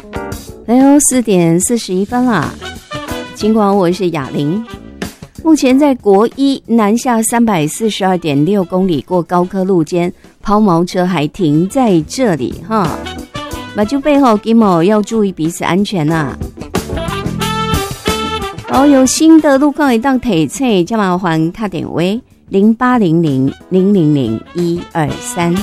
来哦，4点41分啦。尽管我是雅玲，目前在国一南下342.6公里过高科路间，抛锚车还停在这里哈。马廄背后金某要注意彼此安全啊。有新的路况一档提醒，就麻烦打电话0800000123。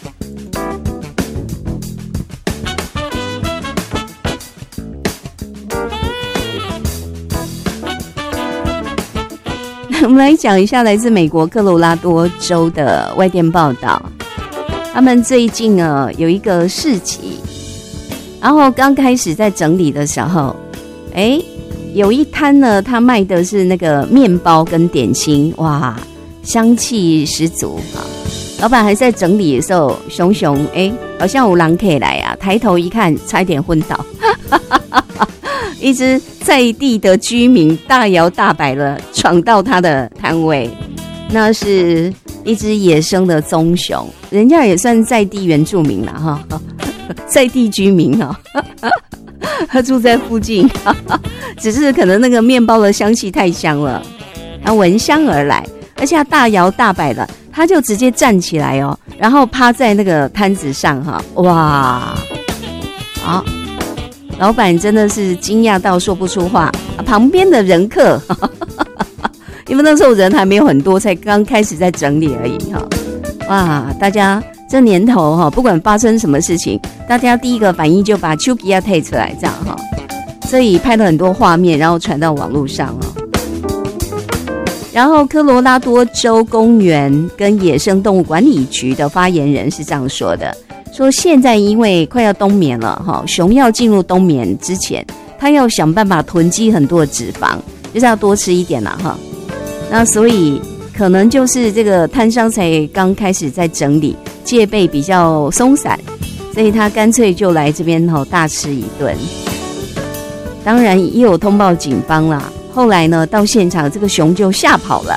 我们来讲一下来自美国科罗拉多州的外电报道，他们最近有一个市集，然后刚开始在整理的时候，有一摊呢，他卖的是那个面包跟点心，哇，香气十足啊！老板还在整理的时候，熊好像有人可以来啊，抬头一看，差一点昏倒。一只在地的居民大摇大摆的闯到他的摊位，那是一只野生的棕熊，人家也算在地原住民了哈，在地居民哈，他住在附近，只是可能那个面包的香气太香了，他闻香而来，而且他大摇大摆的，他就直接站起来哦，然后趴在那个摊子上哈，哇，好。老板真的是惊讶到说不出话，旁边的人客，因为那时候人还没有很多，才刚开始在整理而已哈。哇，大家这年头哈，不管发生什么事情，大家第一个反应就把手机要推出来这样哈，所以拍了很多画面，然后传到网络上哦。然后科罗拉多州公园跟野生动物管理局的发言人是这样说的。说现在因为快要冬眠了熊要进入冬眠之前，他要想办法囤积很多的脂肪，就是要多吃一点啦哈。那所以可能就是这个摊商才刚开始在整理，戒备比较松散，所以他干脆就来这边大吃一顿。当然也有通报警方啦，后来呢到现场这个熊就吓跑了。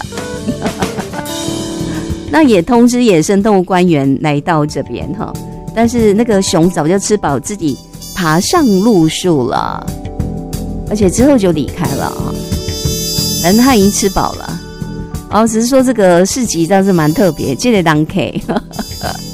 那也通知野生动物官员来到这边哈。但是那个熊早就吃饱，自己爬上路树了，而且之后就离开了啊。反正他已经吃饱了。只是说这个市集倒是蛮特别，这个人客